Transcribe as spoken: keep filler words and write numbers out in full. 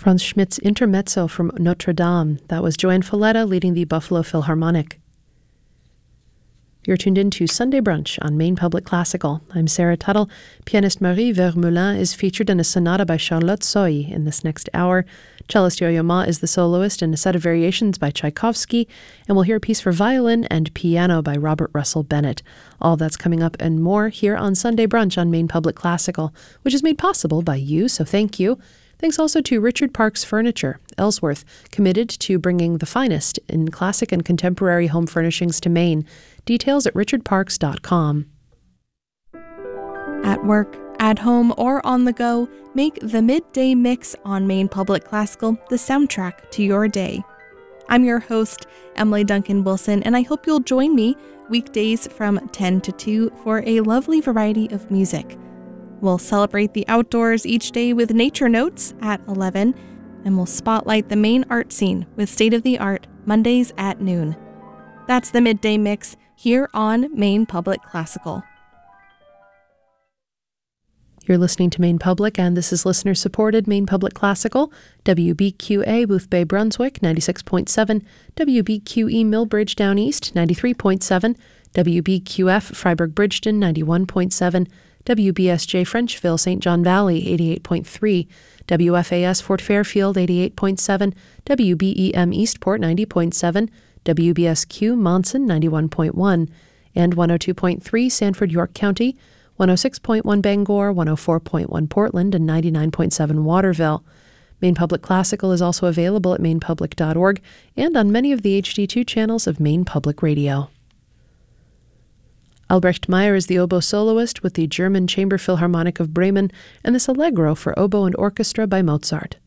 Franz Schmidt's Intermezzo from Notre Dame. That was Joanne Folletta leading the Buffalo Philharmonic. You're tuned in to Sunday Brunch on Maine Public Classical. I'm Sarah Tuttle. Pianist Marie Vermeulen is featured in a sonata by Charlotte Soy in this next hour. Cellist Yo-Yo Ma is the soloist in a set of variations by Tchaikovsky, and we'll hear a piece for violin and piano by Robert Russell Bennett. All that's coming up and more here on Sunday Brunch on Maine Public Classical, which is made possible by you, so thank you. Thanks also to Richard Parks Furniture, Ellsworth, committed to bringing the finest in classic and contemporary home furnishings to Maine. Details at richard parks dot com. At work, at home, or on the go, make the Midday Mix on Maine Public Classical the soundtrack to your day. I'm your host, Emily Duncan Wilson, and I hope you'll join me weekdays from ten to two for a lovely variety of music. We'll celebrate the outdoors each day with Nature Notes at eleven, and we'll spotlight the Maine art scene with State of the Art Mondays at noon. That's the Midday Mix here on Maine Public Classical. You're listening to Maine Public, and this is listener-supported Maine Public Classical, W B Q A Boothbay Brunswick, ninety-six point seven, W B Q E Millbridge Down East, ninety-three point seven, W B Q F Freiburg Bridgeton, ninety-one point seven, W B S J Frenchville Saint John Valley, eighty-eight point three, W F A S Fort Fairfield, eighty-eight point seven, W B E M Eastport, ninety point seven, W B S Q Monson, ninety-one point one, and one oh two point three Sanford York County, one oh six point one Bangor, one oh four point one Portland, and ninety-nine point seven Waterville. Maine Public Classical is also available at maine public dot org and on many of the H D two channels of Maine Public Radio. Albrecht Meyer is the oboe soloist with the German Chamber Philharmonic of Bremen and this Allegro for oboe and orchestra by Mozart.